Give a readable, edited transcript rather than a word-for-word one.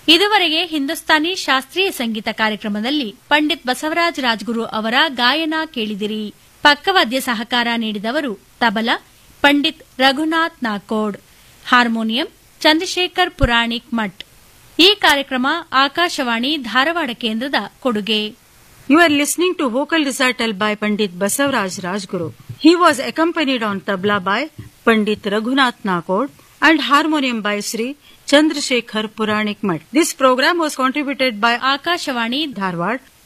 ಇದುವರೆಗೆ ಹಿಂದೂಸ್ತಾನಿ ಶಾಸ್ತ್ರೀಯ ಸಂಗೀತ ಕಾರ್ಯಕ್ರಮದಲ್ಲಿ ಪಂಡಿತ್ ಬಸವರಾಜ ರಾಜಗುರು ಅವರ ಗಾಯನ ಕೇಳಿದಿರಿ. ಪಕ್ಕವಾದ್ಯ ಸಹಕಾರ ನೀಡಿದವರು ತಬಲಾ ಪಂಡಿತ್ ರಘುನಾಥ್ ನಾಕೋಡ್, ಹಾರ್ಮೋನಿಯಂ ಚಂದ್ರಶೇಖರ್ ಪುರಾಣಿಕ್ ಮಠ್. ಈ ಕಾರ್ಯಕ್ರಮ ಆಕಾಶವಾಣಿ ಧಾರವಾಡ ಕೇಂದ್ರದ ಕೊಡುಗೆ. You are listening to vocal recital by Pandit Basavaraj Rajguru. He was accompanied on tabla by Pandit Raghunath Nakod and harmonium by Sri Chandrasekhar Puranik Mat. This program was contributed by Akashawani Dharwad